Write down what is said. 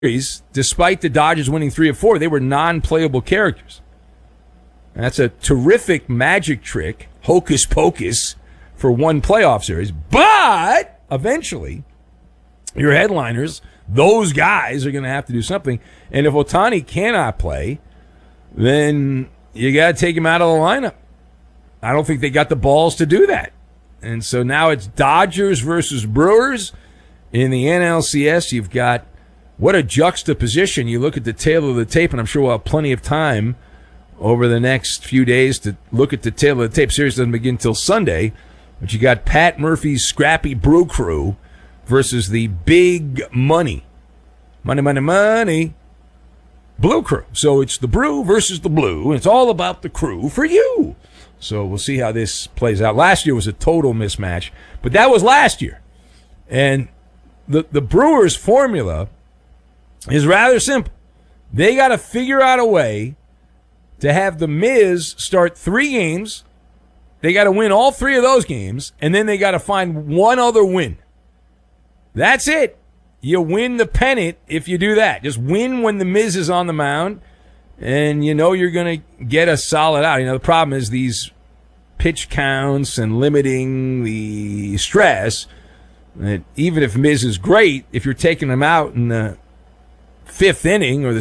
despite the Dodgers winning 3 of 4, they were non-playable characters. And that's a terrific magic trick, hocus pocus, for one playoff series. But eventually, your headliners, those guys, are going to have to do something. And if Ohtani cannot play, then you got to take him out of the lineup. I don't think they got the balls to do that. And so now it's Dodgers versus Brewers in the NLCS. You've got what a juxtaposition. You look at the tail of the tape, and I'm sure we'll have plenty of time over the next few days to look at the tail of the tape. Series doesn't begin until Sunday. But you got Pat Murphy's scrappy Brew Crew versus the big money Blue Crew. So it's the Brew versus the Blue, and it's all about the crew for you. So we'll see how this plays out. Last year was a total mismatch, but that was last year. And the Brewers' formula is rather simple. They got to figure out a way to have the Miz start 3 games. They got to win all 3 of those games, and then they got to find one other win. That's it. You win the pennant if you do that. Just win when the Miz is on the mound, and you know you're going to get a solid out. You know, the problem is these pitch counts and limiting the stress. That even if Miz is great, if you're taking him out in the 5th inning or the